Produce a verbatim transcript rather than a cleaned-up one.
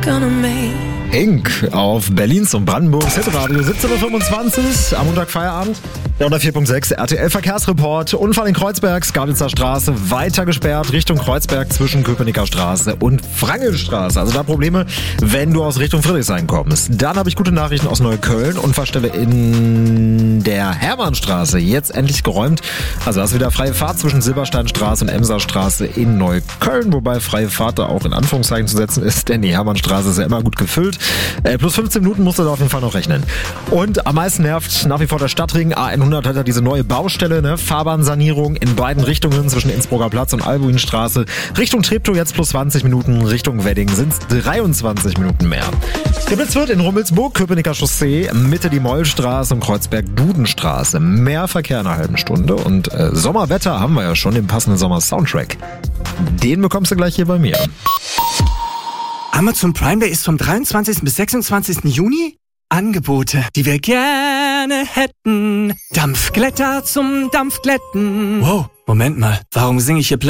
gonna make. Ink auf Berlins und Brandenburgs Hitradio siebzehn Uhr fünfundzwanzig am Montag Feierabend. Der unter vier Punkt sechs R T L Verkehrsreport. Unfall in Kreuzberg, Skalitzer Straße weiter gesperrt Richtung Kreuzberg zwischen Köpenicker Straße und Frangelstraße. Also da Probleme, wenn du aus Richtung Friedrichshain kommst. Dann habe ich gute Nachrichten aus Neukölln. Unfallstelle in der Hermannstraße jetzt endlich geräumt. Also da ist wieder freie Fahrt zwischen Silbersteinstraße und Emserstraße in Neukölln. Wobei freie Fahrt da auch in Anführungszeichen zu setzen ist, denn die Hermannstraße ist ja immer gut gefüllt. Äh, plus fünfzehn Minuten musst du da auf jeden Fall noch rechnen. Und am meisten nervt nach wie vor der Stadtring. A hundert hat ja diese neue Baustelle, ne? Fahrbahnsanierung in beiden Richtungen zwischen Innsbrucker Platz und Albuinstraße. Richtung Treptow jetzt plus zwanzig Minuten, Richtung Wedding sind es dreiundzwanzig Minuten mehr. Der Blitz wird in Rummelsburg, Köpenicker Chaussee, Mitte die Mollstraße und Kreuzberg-Dudenstraße. Mehr Verkehr in einer halben Stunde und äh, Sommerwetter haben wir ja schon, den passenden Sommer-Soundtrack. Den bekommst du gleich hier bei mir. Amazon Prime Day ist vom dreiundzwanzigsten bis sechsundzwanzigsten Juni. Angebote, die wir gerne hätten. Dampfglätter zum Dampfglätten. Wow, Moment mal, warum singe ich hier plötzlich